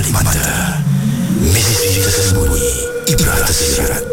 Balik Mata. Misteri tersembunyi, ibrah tersirat.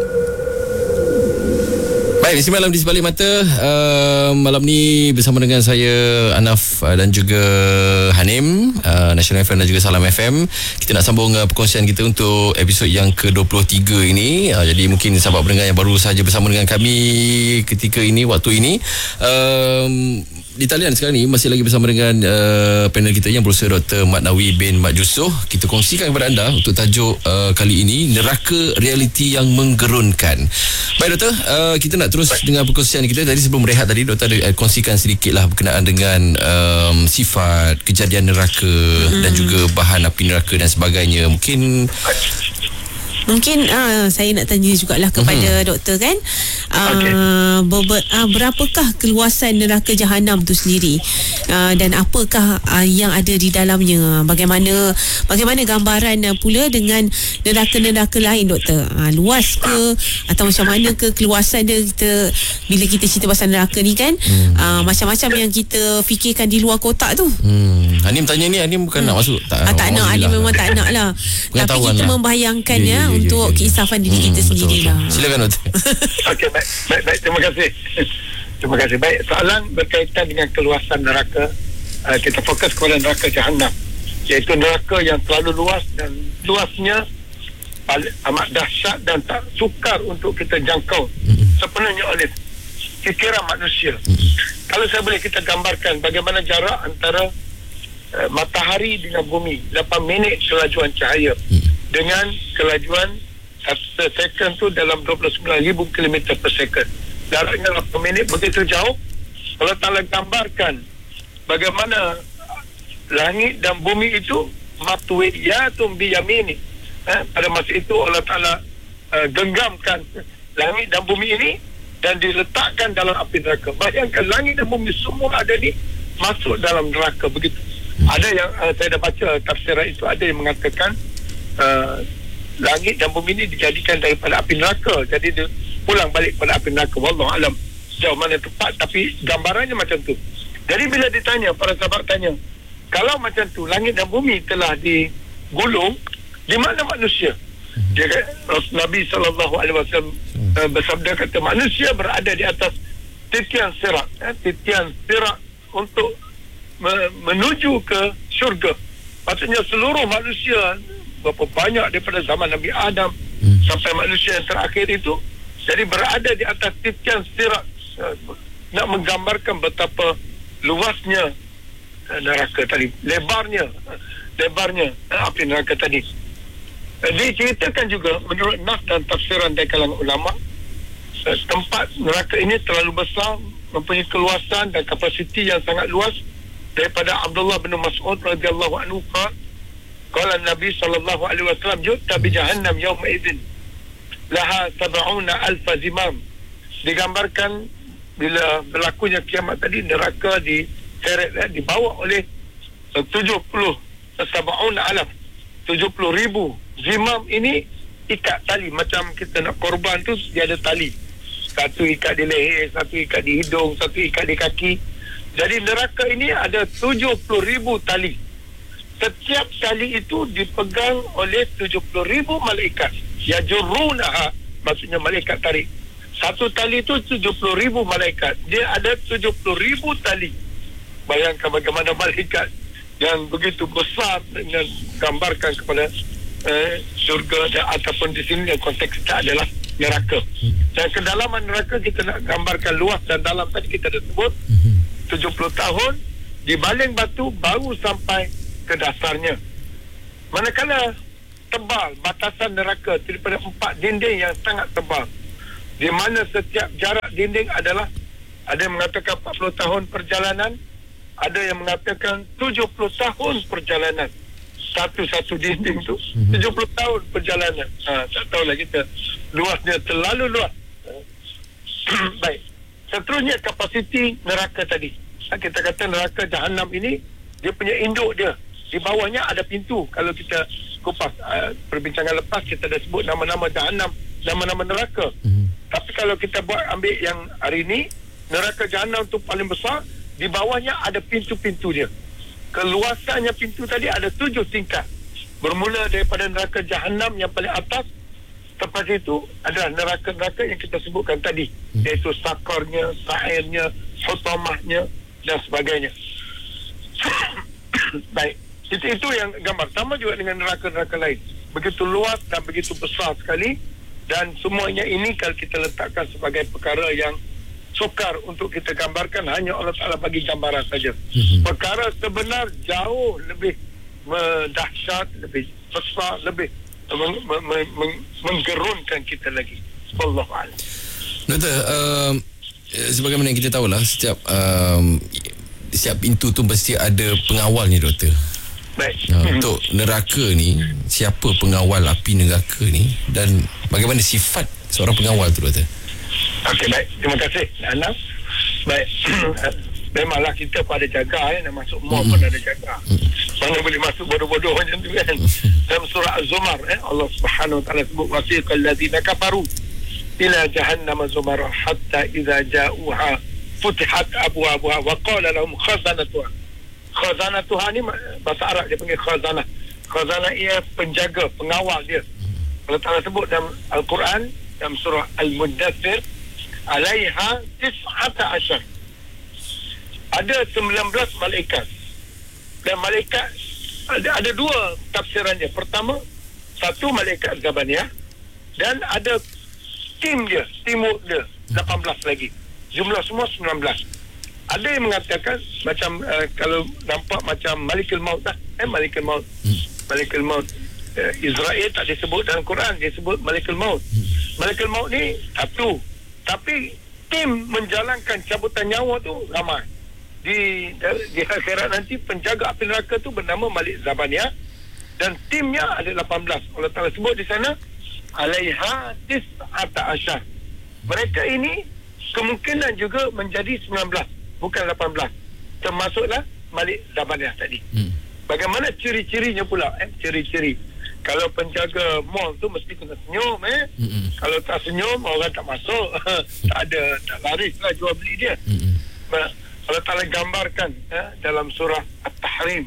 Baik, di malam di Sebalik Mata, malam ni bersama dengan saya Anaf dan juga Hanim, National FM dan juga Salam FM. Kita nak sambung perkongsian kita untuk episod yang ke-23 ini. Jadi mungkin sahabat pendengar yang baru sahaja bersama dengan kami ketika ini, waktu ini, di talian sekarang ni masih lagi bersama dengan panel kita yang berusaha Dr. Mat Nawi bin Mat Yusof. Kita kongsikan kepada anda untuk tajuk kali ini, neraka realiti yang menggerunkan. Baik Doktor, kita nak terus dengan perkongsian kita. Tadi sebelum berehat tadi, Doktor ada kongsikan sedikitlah berkenaan dengan sifat kejadian neraka dan juga bahan api neraka dan sebagainya. Mungkin saya nak tanya jugalah kepada doktor kan, berapakah keluasan neraka Jahanam tu sendiri, dan apakah yang ada di dalamnya, bagaimana gambaran pula dengan neraka-neraka lain doktor, luas ke atau macam mana ke keluasan dia? Bila kita cerita pasal neraka ni kan, macam-macam yang kita fikirkan di luar kotak tu. Hanim tanya ni, Hanim bukan nak masuk tak nak, Hanim memang tak nak lah tapi kita membayangkan untuk keinsafan diri kita sendirilah. Silakan Doktor. Okey, baik, terima kasih. Terima kasih. Baik, soalan berkaitan dengan keluasan neraka, kita fokus kepada neraka Jahanam, iaitu neraka yang terlalu luas, dan luasnya amat dahsyat dan tak sukar untuk kita jangkau sepenuhnya oleh fikiran manusia. Kalau saya boleh kita gambarkan bagaimana jarak antara matahari dengan bumi, 8 minit kelajuan cahaya, dengan kelajuan 1 second tu dalam 29,000 km per second. Jaraknya 8 minit, begitu jauh. Kalau tak gambarkan bagaimana langit dan bumi itu matwiyatun biyamini, pada masa itu Allah Ta'ala genggamkan langit dan bumi ini dan diletakkan dalam api neraka. Bayangkan langit dan bumi semua ada ni masuk dalam neraka begitu. Ada yang saya dah baca tafsiran itu, ada yang mengatakan langit dan bumi ini dijadikan daripada api neraka, jadi dia pulang balik pada api neraka. Wallahu alam sejauh mana tepat, tapi gambarannya macam tu. Jadi bila ditanya, para sahabat tanya, kalau macam tu langit dan bumi telah digulung, di mana manusia? Dia Nabi SAW bersabda, kata manusia berada di atas titian sirat, titian sirat untuk menuju ke syurga. Maksudnya seluruh manusia, berapa banyak daripada zaman Nabi Adam sampai manusia yang terakhir itu, jadi berada di atas titian sirat, nak menggambarkan betapa luasnya neraka tadi, lebarnya api neraka tadi. Diceritakan juga menurut nas dan tafsiran dari kalangan ulama, tempat neraka ini terlalu besar, mempunyai keluasan dan kapasiti yang sangat luas. Daripada Abdullah bin Mas'ud radhiyallahu anhu qala Nabi sallallahu alaihi wasallam, yu'ta bi jahannam yawma idzin laha 70,000 zimam. Digambarkan bila berlakunya kiamat tadi, neraka diseret, dibawa oleh 70,000 zimam. Ini ikat tali, macam kita nak korban tu dia ada tali, satu ikat di leher, satu ikat di hidung, satu ikat di kaki. Jadi neraka ini ada 70,000 tali. Setiap tali itu dipegang oleh 70,000 malaikat. Yajurrunaha, maksudnya malaikat tarik. Satu tali itu 70,000 malaikat. Dia ada 70,000 tali. Bayangkan bagaimana malaikat yang begitu besar, dengan gambarkan kepada syurga, ataupun di sini yang konteks kita adalah neraka. Dan kedalaman neraka kita nak gambarkan luas dan dalam, tadi kita dah sebut 70 tahun dibaling batu baru sampai ke dasarnya. Manakala tebal batasan neraka daripada 4 dinding yang sangat tebal, di mana setiap jarak dinding adalah, ada yang mengatakan 40 tahun perjalanan, ada yang mengatakan 70 tahun perjalanan. Satu dinding tu 70 tahun perjalanan. Tak tahulah kita, luasnya terlalu luas. Baik, seterusnya kapasiti neraka tadi. Kita kata neraka Jahanam ini, dia punya induk dia, di bawahnya ada pintu. Kalau kita kupas perbincangan lepas, kita dah sebut nama-nama Jahanam, nama-nama neraka. Tapi kalau kita ambil yang hari ini, neraka Jahanam tu paling besar, di bawahnya ada pintu-pintu dia. Keluasannya pintu tadi ada 7 tingkat. Bermula daripada neraka Jahannam yang paling atas. Lepas itu adalah neraka-neraka yang kita sebutkan tadi, iaitu sakarnya, sa'irnya, hutamahnya dan sebagainya. Baik, itu yang gambar. Sama juga dengan neraka-neraka lain, begitu luas dan begitu besar sekali. Dan semuanya ini kalau kita letakkan sebagai perkara yang sukar untuk kita gambarkan, hanya Allah Ta'ala bagi gambaran saja. Perkara sebenar jauh lebih dahsyat, lebih besar, lebih menggerunkan kita lagi. Wallahu a'lam. Doktor, sebagaimana yang kita tahulah, setiap pintu tu mesti ada pengawalnya, doktor. Baik. Untuk neraka ni, siapa pengawal api neraka ni dan bagaimana sifat seorang pengawal tu, doktor? Okey, baik. Terima kasih, Anas. Baik. Memanglah kita pada jaga, nak masuk mall pun ada jaga. Mana boleh masuk bodoh-bodoh macam tu kan. Dalam surah Az-Zumar, Allah Subhanahu Wa Taala sebut, wasiqal ladzina kafaru ila jahannam zumara hatta idza ja'uha futihat abwabuha wa qala lahum khazanatuha. Khazanatuha ni bahasa Arab dia panggil khazanah. Khazanah ia penjaga, pengawal dia. Allah Taala sebut dalam Al-Quran dalam surah Al-Muddathir, alaiha 19. Ada 19 malaikat. Dan malaikat ada dua tafsiran dia. Pertama, satu malaikat Zabaniyah, dan ada tim dia, timur dia 18 lagi. Jumlah semua 19. Ada yang mengatakan macam kalau nampak macam Malikul Maut lah. Malikul Maut. Malikul Maut. Israel tak disebut dalam Quran, dia sebut Malikul Maut. Malikul Maut ni satu, tapi tim menjalankan cabutan nyawa tu ramai. Di akhirat nanti penjaga api neraka tu bernama Malik Zabaniyah, dan timnya ada 18. Allah Ta'ala sebut di sana alaiha 19. Mereka ini kemungkinan juga menjadi 19, bukan 18. Termasuklah Malik Zabaniyah tadi. Bagaimana ciri-cirinya pula? Ciri-ciri, kalau penjaga mall tu mesti kena senyum. Kalau tak senyum, orang tak masuk. tak laris lah jual beli dia. Allah Ta'ala gambarkan dalam surah At-Tahrim,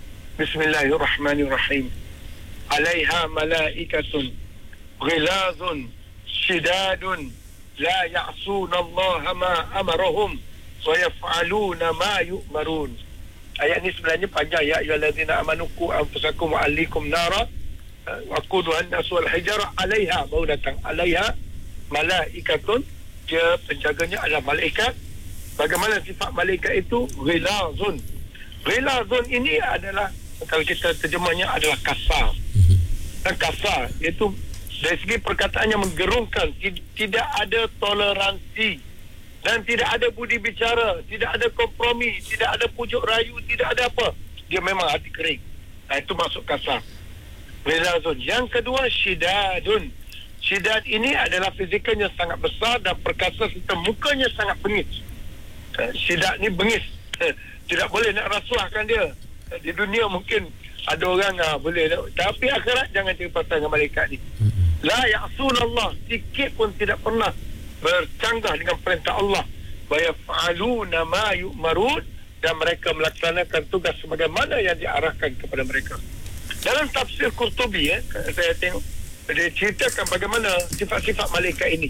Bismillahirrahmanirrahim, alaiha malaikatun ghilazun shidadun la ya'suna Allah ma amarahum wa yaf'aluna ma yu'marun. Ayat ni sebenarnya panjang. Ya ayyuhallazina amanu qu anfusakum wa ahlikum nara waquduha an-nas wal hijara alaiha, baru datang alaiha malaikatun, dia penjaganya adalah malaikat. Bagaimana sifat malaikat itu? Ghilazun. Ghilazun ini adalah, kalau kita terjemahnya, adalah kasar. Dan kasar iaitu dari segi perkataannya menggerungkan, tidak ada toleransi dan tidak ada budi bicara, tidak ada kompromi, tidak ada pujuk rayu, tidak ada apa. Dia memang hati kering. Itu masuk kasar. Ghilazun. Yang kedua, syidadun. Syidad ini adalah fizikalnya sangat besar dan perkasa serta mukanya sangat bengis. Syidad ni bengis. Tidak boleh nak rasuahkan dia. Di dunia mungkin ada orang boleh, tapi akhirat jangan cerita pasal dengan malaikat ni. La ya'sunallah, sikit pun tidak pernah bercanggah dengan perintah Allah. Wa yaf'aluna ma yu'marun, dan mereka melaksanakan tugas sebagaimana yang diarahkan kepada mereka. Dalam tafsir Qurtubi, saya tengok, dia ceritakan bagaimana sifat-sifat malaikat ini.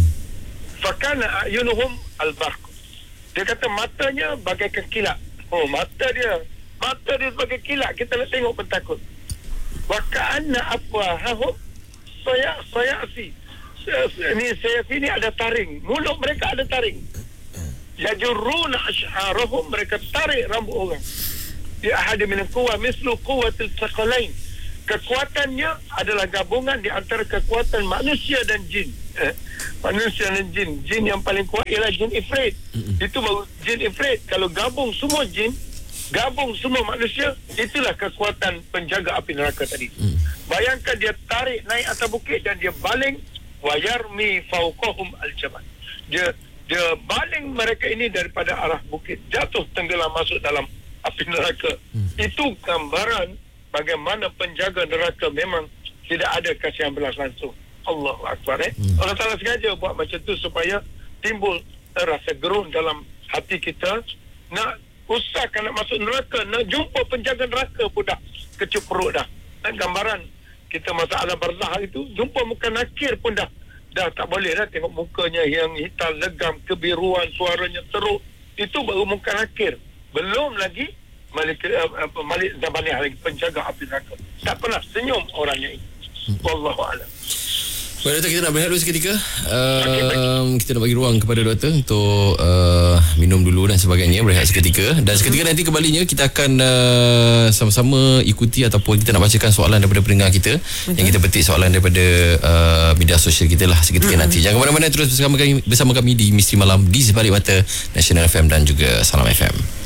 Fakana a'yunuhum al-barq. Dia kata matanya bagaikan kilat. Mata dia sebagai kilat. Kita nak tengok pun takut. Wa ka'anna afwahahum sayasi. Sayasi ni ada taring. Mulut mereka ada taring. Yajurruna ash'arahum, mereka tarik rambut orang. Di ahadi min quwwa mislu quwwatil thaqalain. Kekuatannya adalah gabungan di antara kekuatan manusia dan jin. Manusia dan jin. Jin yang paling kuat ialah jin ifrit. Itu baru jin ifrit. Kalau gabung semua jin, gabung semua manusia, itulah kekuatan penjaga api neraka tadi. Bayangkan dia tarik naik atas bukit dan dia baling, wayarmi fawqahum al-jabal. Dia baling mereka ini daripada arah bukit, jatuh tenggelam masuk dalam api neraka. Itu gambaran bagaimana penjaga neraka memang tidak ada kasihan belas langsung. Allahu Akbar. Allah Ta'ala sengaja buat macam tu supaya timbul rasa gerun dalam hati kita. Nak usahakan nak masuk neraka, nak jumpa penjaga neraka pun dah kecup perut dah. gambaran kita masalah barzah itu, jumpa muka nakir pun dah tak boleh dah. Tengok mukanya yang hitam legam, kebiruan, suaranya teruk, itu baru muka nakir. Belum lagi Malik Zabaniyah lagi, penjaga api neraka. Tak pernah senyum orangnya ini. Wallahu a'lam. Baik doktor, kita nak berehat dulu seketika. Kita nak bagi ruang kepada doktor untuk minum dulu dan sebagainya, berehat seketika. Dan seketika nanti kembalinya kita akan sama-sama ikuti ataupun kita nak bacakan soalan daripada pendengar kita. Yang kita petik soalan daripada media sosial kita lah seketika nanti. Jangan mana-mana, terus bersama kami di Misteri Malam di Sebalik Mata Nasional FM dan juga Salam FM.